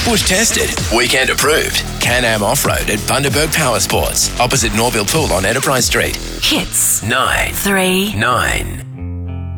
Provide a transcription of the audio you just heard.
Bush tested, weekend approved. Can-Am Off-Road at Bundaberg Power Sports, opposite Norville Pool on Enterprise Street. Hits 939.